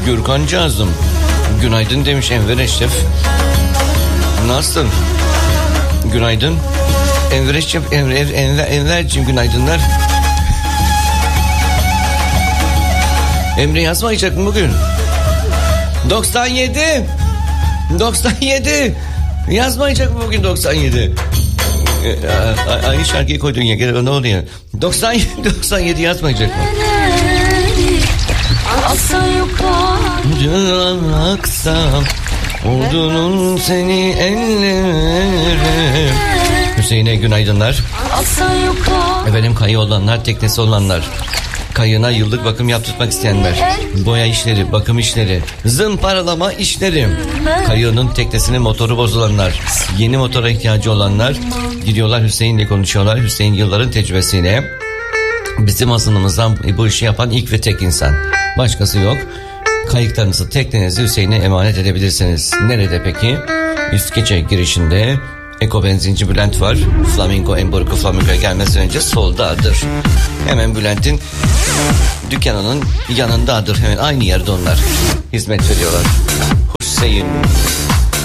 Gürkancağızım, günaydın demiş Enver Eşref. Nasılsın? Günaydın. Enver Eşref, Enver'cim günaydınlar. Emre yazmayacak mı bugün? 97 yazmayacak mı bugün 97? Aynı şarkıyı koydun ya, gel ne oluyor? 97 yazmayacak mı? Aksam ordunun seni elleri. Hüseyin'e günaydınlar. Efendim, kayı olanlar, teknesi olanlar, kayığına yıllık bakım yaptırmak isteyenler, boya işleri, bakım işleri, zımparalama işleri, kayığının, teknesinin motoru bozulanlar, yeni motora ihtiyacı olanlar gidiyorlar Hüseyin'le konuşuyorlar. Hüseyin yılların tecrübesiyle bizim azınlığımızdan bu işi yapan ilk ve tek insan. Başkası yok. Kayıklarınızı, teknenizi Hüseyin'e emanet edebilirsiniz. Nerede peki? Üstgece girişinde Eko benzinci Bülent var. Flamingo, Emborku Flamingo'ya gelmeden önce soldadır. Hemen Bülent'in dükkanının yanındadır. Hemen aynı yerde onlar hizmet veriyorlar. Hüseyin